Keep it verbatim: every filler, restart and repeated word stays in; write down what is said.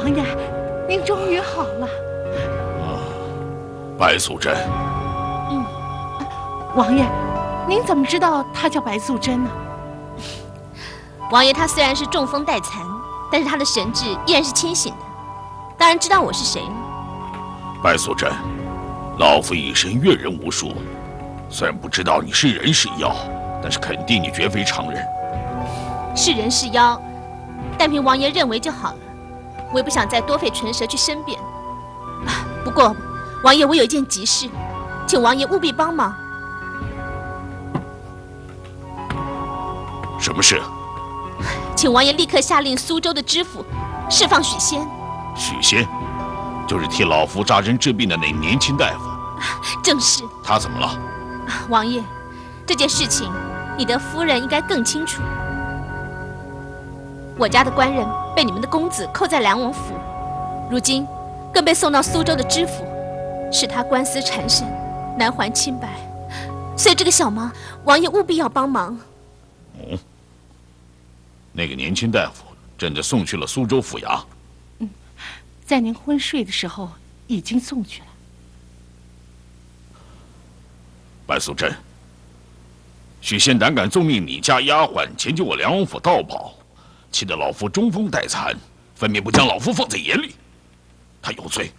王爷，您终于好了。 啊，白素贞。 嗯，王爷，您怎么知道她叫白素贞呢？ 王爷他虽然是中风带残，但是他的神智依然是清醒的，当然知道我是谁了。 白素贞，老夫一身阅人无数，虽然不知道你是人是妖，但是肯定你绝非常人。 是人是妖，但凭王爷认为就好了。我也不想再多费唇舌去申辩。啊，不过，王爷，我有一件急事，请王爷务必帮忙。 什么事？ 请王爷立刻下令苏州的知府释放许仙。 许仙，就是替老夫扎针治病的那年轻大夫。 啊，正是。 他怎么了？ 啊，王爷，这件事情你的夫人应该更清楚。我家的官人被你们的公子扣在梁王府，如今更被送到苏州的知府，使他官司缠身，难还清白。所以这个小忙，王爷务必要帮忙。 嗯，那个年轻大夫真的送去了苏州府衙。 嗯，在您昏睡的时候已经送去了。 白素贞，许仙胆敢纵命你家丫鬟前进我梁王府盗宝，气得老夫中风带残，分明不将老夫放在眼里。他有罪，